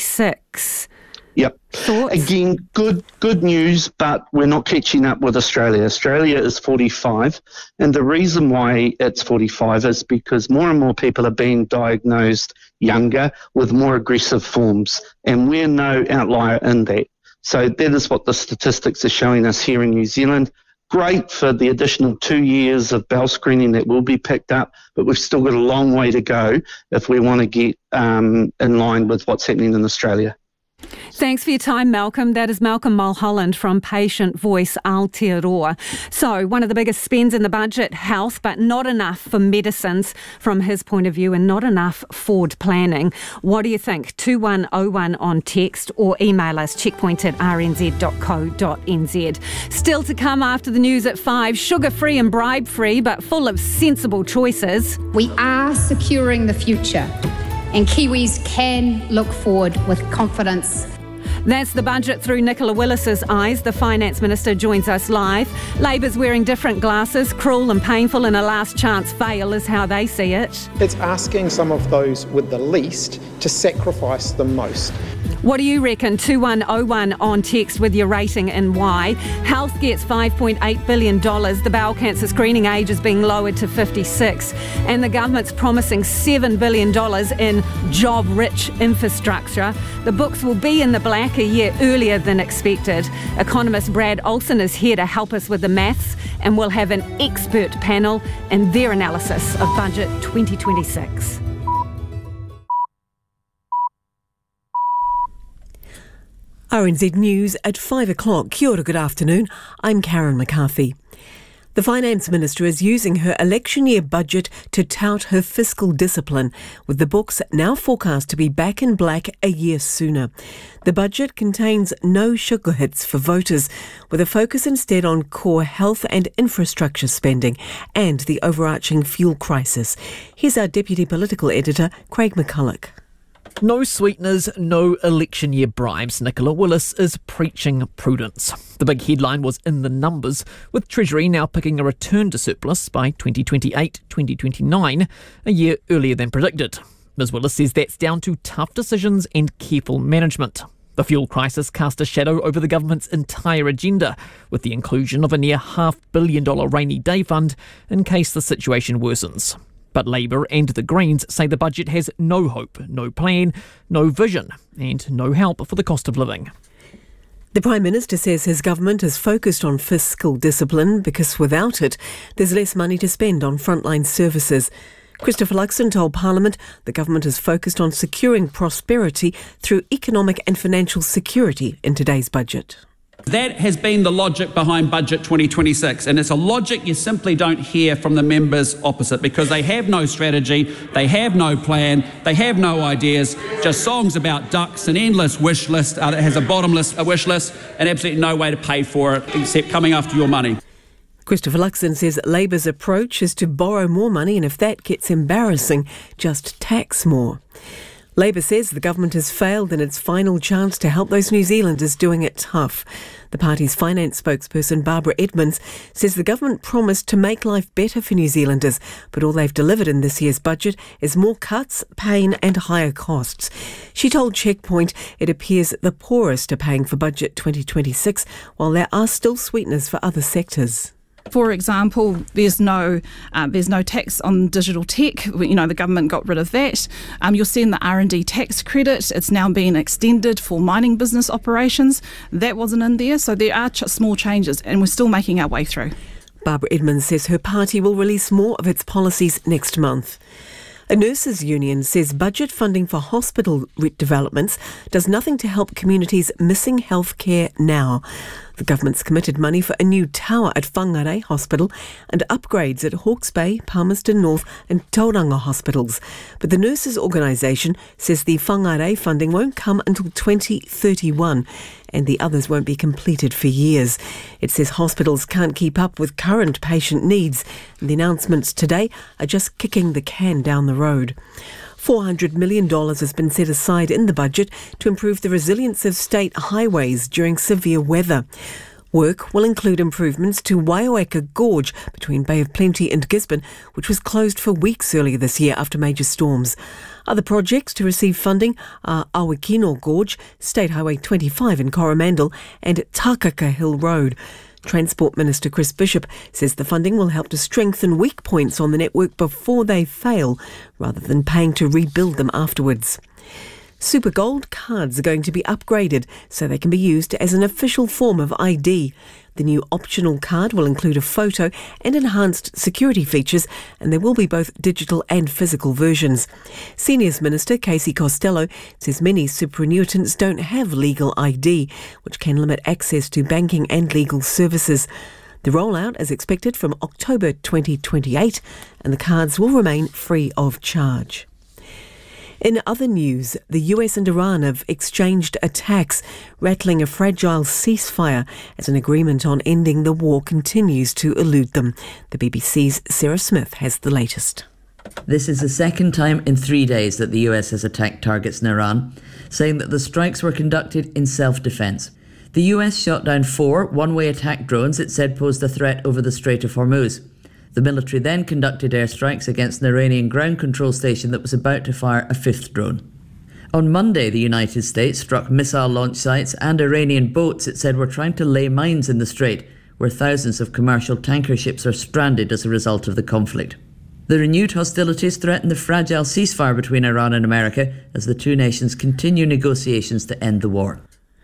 56. Yep. Thoughts? Again, good news, but we're not catching up with Australia. Australia is 45, and the reason why it's 45 is because more and more people are being diagnosed younger with more aggressive forms, and we're no outlier in that. So that is what the statistics are showing us here in New Zealand. Great for the additional 2 years of bowel screening that will be picked up, but we've still got a long way to go if we want to get in line with what's happening in Australia. Thanks for your time, Malcolm. That is Malcolm Mulholland from Patient Voice Aotearoa. So, one of the biggest spends in the budget, health, but not enough for medicines from his point of view and not enough forward planning. What do you think? 2101 on text or email us checkpoint@rnz.co.nz. Still to come after the news at 5, sugar-free and bribe-free, but full of sensible choices. We are securing the future, and Kiwis can look forward with confidence. That's the budget through Nicola Willis's eyes. The Finance Minister joins us live. Labor's wearing different glasses. Cruel and painful and a last chance fail is how they see it. It's asking some of those with the least to sacrifice the most. What do you reckon? 2101 on text with your rating and why. Health gets $5.8 billion. The bowel cancer screening age is being lowered to 56. And the government's promising $7 billion in job-rich infrastructure. The books will be in the black a year earlier than expected. Economist Brad Olsen is here to help us with the maths, and we'll have an expert panel and their analysis of Budget 2026. RNZ News at 5 o'clock. Kia ora, good afternoon. I'm Karen McCarthy. The Finance Minister is using her election year budget to tout her fiscal discipline, with the books now forecast to be back in black a year sooner. The budget contains no sugar hits for voters, with a focus instead on core health and infrastructure spending and the overarching fuel crisis. Here's our Deputy Political Editor, Craig McCulloch. No sweeteners, no election year bribes. Nicola Willis is preaching prudence. The big headline was in the numbers, with Treasury now picking a return to surplus by 2028-2029, a year earlier than predicted. Ms Willis says that's down to tough decisions and careful management. The fuel crisis cast a shadow over the government's entire agenda, with the inclusion of a near $500 million rainy day fund in case the situation worsens. But Labour and the Greens say the budget has no hope, no plan, no vision and no help for the cost of living. The Prime Minister says his government is focused on fiscal discipline because without it, there's less money to spend on frontline services. Christopher Luxon told Parliament the government is focused on securing prosperity through economic and financial security in today's budget. That has been the logic behind Budget 2026, and it's a logic you simply don't hear from the members opposite because they have no strategy, they have no plan, they have no ideas, just songs about ducks, an endless wish list that has a bottomless wish list and absolutely no way to pay for it except coming after your money. Christopher Luxon says Labour's approach is to borrow more money and if that gets embarrassing, just tax more. Labour says the government has failed in its final chance to help those New Zealanders doing it tough. The party's finance spokesperson Barbara Edmonds says the government promised to make life better for New Zealanders, but all they've delivered in this year's budget is more cuts, pain and higher costs. She told Checkpoint it appears the poorest are paying for Budget 2026, while there are still sweeteners for other sectors. For example, there's no tax on digital tech. The government got rid of that. You'll see in the R&D tax credit, it's now being extended for mining business operations. That wasn't in there, so there are small changes, and we're still making our way through. Barbara Edmonds says her party will release more of its policies next month. A nurses' union says budget funding for hospital developments does nothing to help communities missing health care now. The government's committed money for a new tower at Whangarei Hospital and upgrades at Hawke's Bay, Palmerston North and Tauranga hospitals. But the nurses' organisation says the Whangarei funding won't come until 2031 and the others won't be completed for years. It says hospitals can't keep up with current patient needs and the announcements today are just kicking the can down the road. $400 million has been set aside in the budget to improve the resilience of state highways during severe weather. Work will include improvements to Waiaweka Gorge between Bay of Plenty and Gisborne, which was closed for weeks earlier this year after major storms. Other projects to receive funding are Awakino Gorge, State Highway 25 in Coromandel and Takaka Hill Road. Transport Minister Chris Bishop says the funding will help to strengthen weak points on the network before they fail, rather than paying to rebuild them afterwards. Super Gold cards are going to be upgraded so they can be used as an official form of ID. The new optional card will include a photo and enhanced security features, and there will be both digital and physical versions. Seniors Minister Casey Costello says many superannuitants don't have legal ID, which can limit access to banking and legal services. The rollout is expected from October 2028, and the cards will remain free of charge. In other news, the US and Iran have exchanged attacks, rattling a fragile ceasefire as an agreement on ending the war continues to elude them. The BBC's Sarah Smith has the latest. This is the second time in 3 days that the US has attacked targets in Iran, saying that the strikes were conducted in self-defence. The US shot down 4 one-way attack drones it said posed a threat over the Strait of Hormuz. The military then conducted airstrikes against an Iranian ground control station that was about to fire a 5th drone. On Monday, the United States struck missile launch sites and Iranian boats it said were trying to lay mines in the strait, where thousands of commercial tanker ships are stranded as a result of the conflict. The renewed hostilities threaten the fragile ceasefire between Iran and America as the two nations continue negotiations to end the war.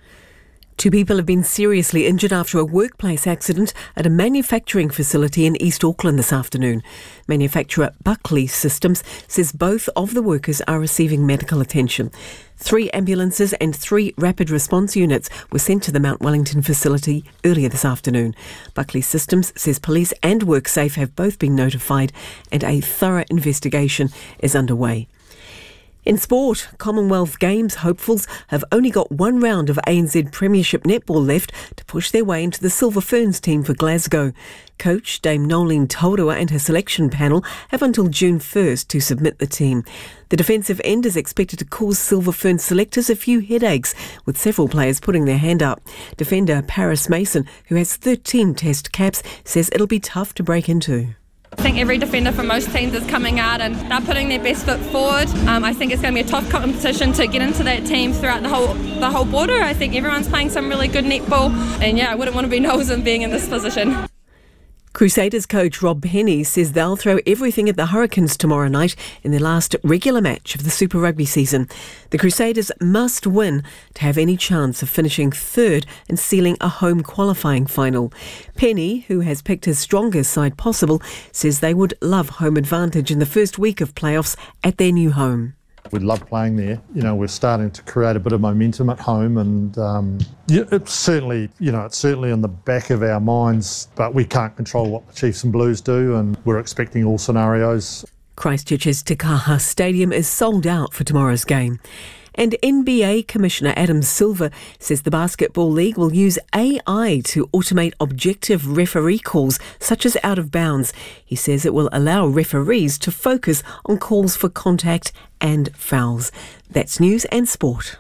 2 people have been seriously injured after a workplace accident at a manufacturing facility in East Auckland this afternoon. Manufacturer Buckley Systems says both of the workers are receiving medical attention. 3 ambulances and 3 rapid response units were sent to the Mount Wellington facility earlier this afternoon. Buckley Systems says police and WorkSafe have both been notified and a thorough investigation is underway. In sport, Commonwealth Games hopefuls have only got 1 round of ANZ Premiership netball left to push their way into the Silver Ferns team for Glasgow. Coach Dame Nolene Taurua and her selection panel have until June 1st to submit the team. The defensive end is expected to cause Silver Ferns selectors a few headaches, with several players putting their hand up. Defender Paris Mason, who has 13 test caps, says it'll be tough to break into. I think every defender from most teams is coming out and they're putting their best foot forward. I think it's going to be a tough competition to get into that team throughout the whole border. I think everyone's playing some really good netball, and I wouldn't want to be Noelsen being in this position. Crusaders coach Rob Penny says they'll throw everything at the Hurricanes tomorrow night in their last regular match of the Super Rugby season. The Crusaders must win to have any chance of finishing 3rd and sealing a home qualifying final. Penny, who has picked his strongest side possible, says they would love home advantage in the first week of playoffs at their new home. We love playing there. We're starting to create a bit of momentum at home, and it's certainly in the back of our minds, but we can't control what the Chiefs and Blues do, and we're expecting all scenarios. Christchurch's Te Kaha Stadium is sold out for tomorrow's game. And NBA Commissioner Adam Silver says the Basketball League will use AI to automate objective referee calls, such as out of bounds. He says it will allow referees to focus on calls for contact and fouls. That's news and sport.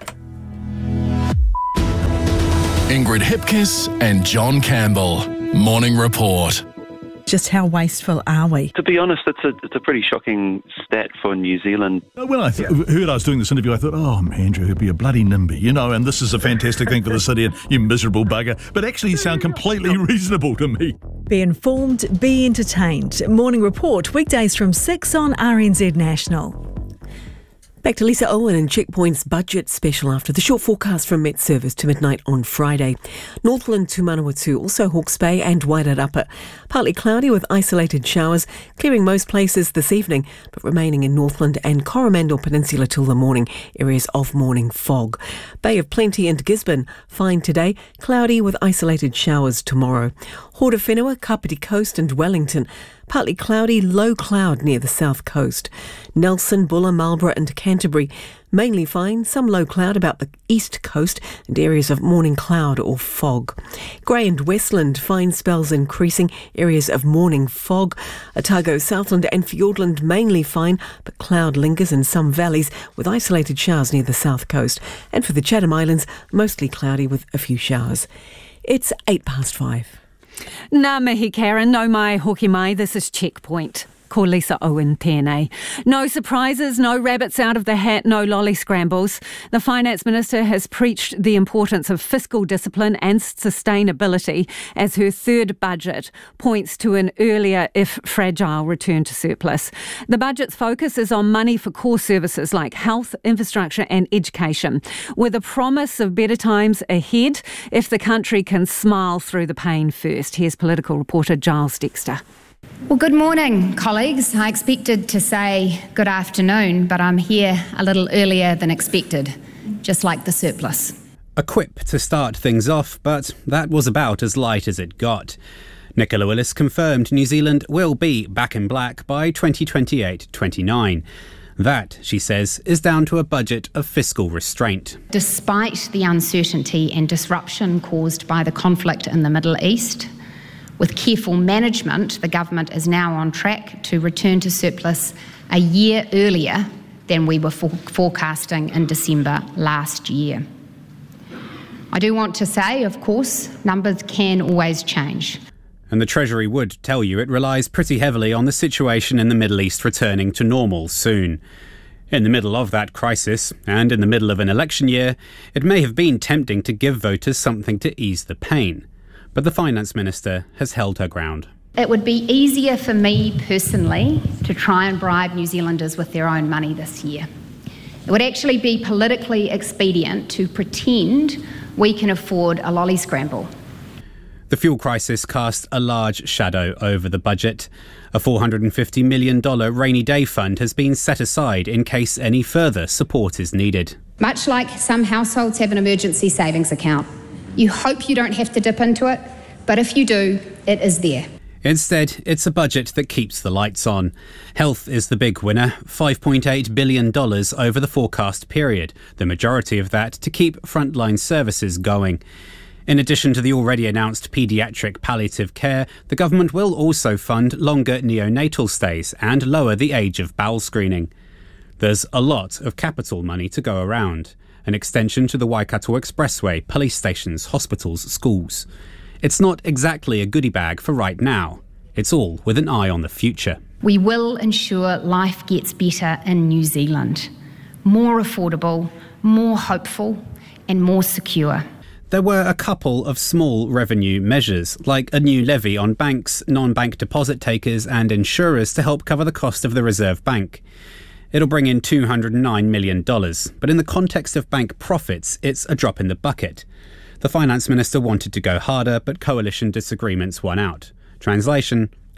Ingrid Hipkiss and John Campbell. Morning Report. Just how wasteful are we? To be honest, it's a pretty shocking stat for New Zealand. When I heard I was doing this interview, I thought, Andrew, he'd be a bloody NIMBY, and this is a fantastic thing for the city, and you miserable bugger. But actually, you sound completely reasonable to me. Be informed, be entertained. Morning Report, weekdays from 6 on RNZ National. Back to Lisa Owen and Checkpoint's budget special after the short forecast from Met Service to midnight on Friday. Northland to Manawatu, also Hawke's Bay and Wairarapa. Partly cloudy with isolated showers, clearing most places this evening, but remaining in Northland and Coromandel Peninsula till the morning, areas of morning fog. Bay of Plenty and Gisborne, fine today, cloudy with isolated showers tomorrow. Horowhenua, Kapiti Coast and Wellington, partly cloudy, low cloud near the south coast. Nelson, Buller, Marlborough and Canterbury, mainly fine, some low cloud about the east coast and areas of morning cloud or fog. Grey and Westland, fine spells increasing, areas of morning fog. Otago, Southland and Fiordland, mainly fine, but cloud lingers in some valleys with isolated showers near the south coast. And for the Chatham Islands, mostly cloudy with a few showers. It's 5:08. Ngā mihi Karen, no mai hoki mai, this is Checkpoint. Ko Lisa Owen tēnei. No surprises, no rabbits out of the hat, no lolly scrambles. The Finance Minister has preached the importance of fiscal discipline and sustainability as her third budget points to an earlier, if fragile, return to surplus. The budget's focus is on money for core services like health, infrastructure and education, with a promise of better times ahead if the country can smile through the pain first. Here's political reporter Giles Dexter. Well, good morning, colleagues. I expected to say good afternoon, but I'm here a little earlier than expected, just like the surplus. A quip to start things off, but that was about as light as it got. Nicola Willis confirmed New Zealand will be back in black by 2028-29. That, she says, is down to a budget of fiscal restraint. Despite the uncertainty and disruption caused by the conflict in the Middle East, with careful management, the government is now on track to return to surplus a year earlier than we were forecasting in December last year. I do want to say, of course, numbers can always change. And the Treasury would tell you it relies pretty heavily on the situation in the Middle East returning to normal soon. In the middle of that crisis, and in the middle of an election year, it may have been tempting to give voters something to ease the pain. But the Finance Minister has held her ground. It would be easier for me personally to try and bribe New Zealanders with their own money this year. It would actually be politically expedient to pretend we can afford a lolly scramble. The fuel crisis cast a large shadow over the budget. A $450 million rainy day fund has been set aside in case any further support is needed. Much like some households have an emergency savings account. You hope you don't have to dip into it, but if you do, it is there. Instead, it's a budget that keeps the lights on. Health is the big winner, $5.8 billion over the forecast period, the majority of that to keep frontline services going. In addition to the already announced paediatric palliative care, the government will also fund longer neonatal stays and lower the age of bowel screening. There's a lot of capital money to go around. An extension to the Waikato Expressway, police stations, hospitals, schools. It's not exactly a goodie bag for right now. It's all with an eye on the future. We will ensure life gets better in New Zealand. More affordable, more hopeful, and more secure. There were a couple of small revenue measures, like a new levy on banks, non-bank deposit takers and insurers to help cover the cost of the Reserve Bank. It'll bring in $209 million, but in the context of bank profits, it's a drop in the bucket. The Finance Minister wanted to go harder, but coalition disagreements won out. Translation,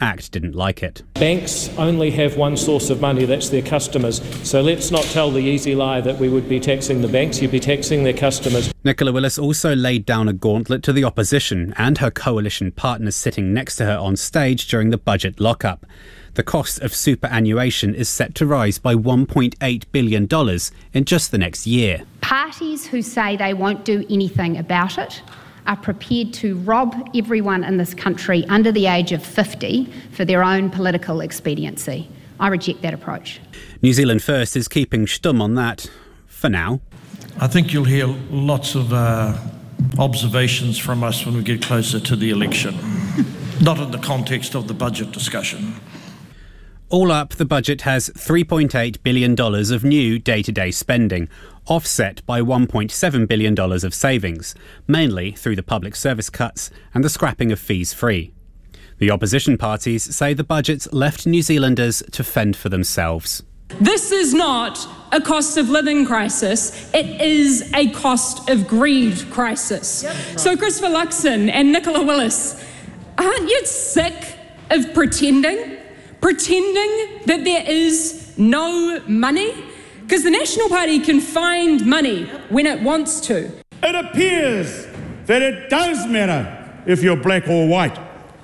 ACT didn't like it. Banks only have one source of money, that's their customers. So let's not tell the easy lie that we would be taxing the banks, you'd be taxing their customers. Nicola Willis also laid down a gauntlet to the opposition and her coalition partners sitting next to her on stage during the budget lockup. The cost of superannuation is set to rise by $1.8 billion in just the next year. Parties who say they won't do anything about it are prepared to rob everyone in this country under the age of 50 for their own political expediency. I reject that approach. New Zealand First is keeping stum on that for now. I think you'll hear lots of observations from us when we get closer to the election, not in the context of the budget discussion. All up, the budget has $3.8 billion of new day-to-day spending, offset by $1.7 billion of savings, mainly through the public service cuts and the scrapping of fees free. The opposition parties say the budget's left New Zealanders to fend for themselves. This is not a cost of living crisis, it is a cost of greed crisis. So Christopher Luxon and Nicola Willis, aren't you sick of pretending that there is no money? Because the National Party can find money when it wants to. It appears that it does matter if you're black or white.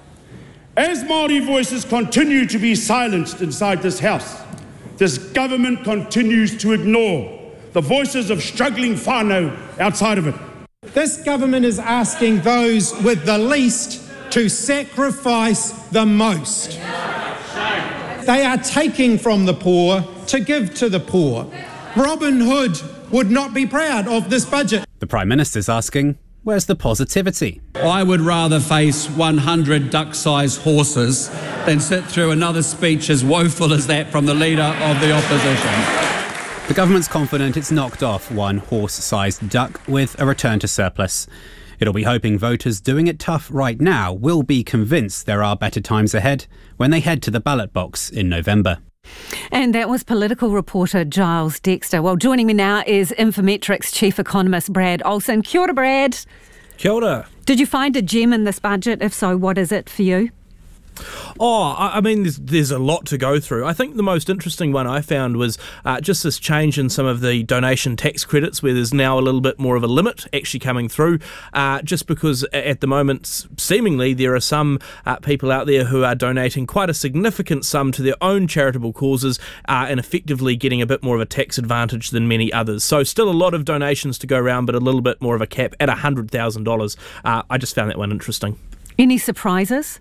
As Māori voices continue to be silenced inside this House, this government continues to ignore the voices of struggling whānau outside of it. This government is asking those with the least to sacrifice the most. They are taking from the poor to give to the poor. Robin Hood would not be proud of this budget. The Prime Minister's asking, where's the positivity? I would rather face 100 duck-sized horses than sit through another speech as woeful as that from the leader of the opposition. The government's confident it's knocked off one horse-sized duck with a return to surplus. It'll be hoping voters doing it tough right now will be convinced there are better times ahead when they head to the ballot box in November. And that was political reporter Giles Dexter. Well, joining me now is Infometrics Chief Economist Brad Olsen. Kia ora, Brad. Kia ora. Did you find a gem in this budget? If so, what is it for you? Oh, I mean, there's a lot to go through. I think the most interesting one I found was just this change in some of the donation tax credits, where there's now a little bit more of a limit actually coming through, just because at the moment, seemingly, there are some people out there who are donating quite a significant sum to their own charitable causes and effectively getting a bit more of a tax advantage than many others. So still a lot of donations to go around, but a little bit more of a cap at $100,000. I just found that one interesting. Any surprises?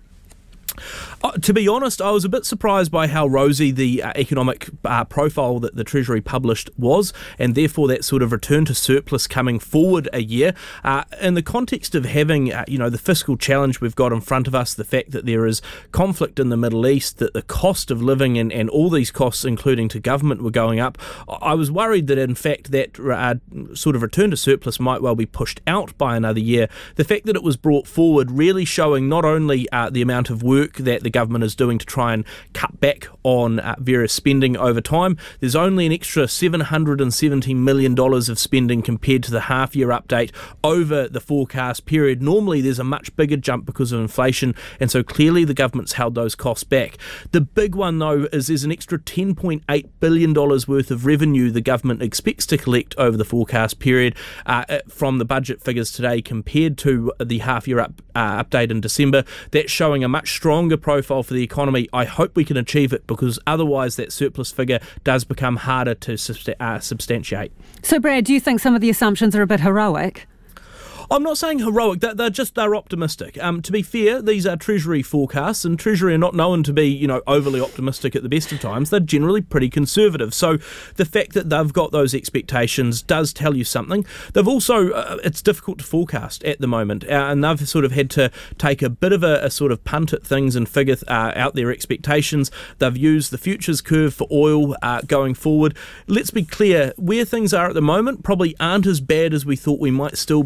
To be honest, I was a bit surprised by how rosy the economic profile that the Treasury published was, and therefore that sort of return to surplus coming forward a year. In the context of having, the fiscal challenge we've got in front of us, the fact that there is conflict in the Middle East, that the cost of living and all these costs, including to government, were going up, I was worried that in fact that sort of return to surplus might well be pushed out by another year. The fact that it was brought forward really showing not only the amount of work that the government is doing to try and cut back on various spending over time. There's only an extra $770 million of spending compared to the half-year update over the forecast period. Normally there's a much bigger jump because of inflation, and so clearly the government's held those costs back. The big one, though, is there's an extra $10.8 billion worth of revenue the government expects to collect over the forecast period from the budget figures today compared to the half-year update in December. That's showing a much stronger profile for the economy. I hope we can achieve it, because otherwise that surplus figure does become harder to substantiate. So, Brad, do you think some of the assumptions are a bit heroic? I'm not saying heroic, they're optimistic. To be fair, these are Treasury forecasts, and Treasury are not known to be, overly optimistic at the best of times. They're generally pretty conservative. So the fact that they've got those expectations does tell you something. They've also, it's difficult to forecast at the moment, and they've sort of had to take a bit of a sort of punt at things and figure out their expectations. They've used the futures curve for oil going forward. Let's be clear, where things are at the moment probably aren't as bad as we thought we might still be seeing.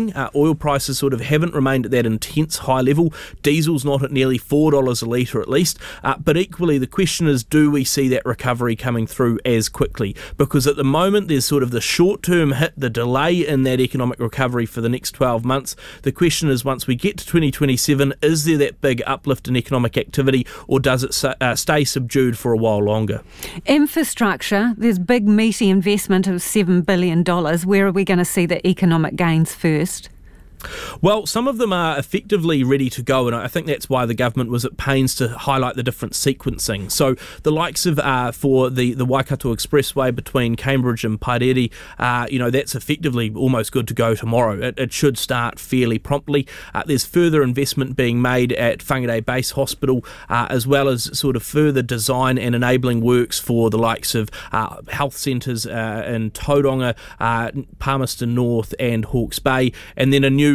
easing. Oil prices sort of haven't remained at that intense high level. Diesel's not at nearly $4 a litre at least. But equally, the question is, do we see that recovery coming through as quickly? Because at the moment, there's sort of the short-term hit, the delay in that economic recovery for the next 12 months. The question is, once we get to 2027, is there that big uplift in economic activity, or does it stay subdued for a while longer? Infrastructure, there's big meaty investment of $7 billion. Where are we going to see the economic gains first? Well, some of them are effectively ready to go, and I think that's why the government was at pains to highlight the different sequencing. So the likes of for the Waikato Expressway between Cambridge and Pairere, that's effectively almost good to go tomorrow. It should start fairly promptly. There's further investment being made at Whangarei Base Hospital, as well as sort of further design and enabling works for the likes of health centres in Tauranga, Palmerston North and Hawke's Bay, and then a new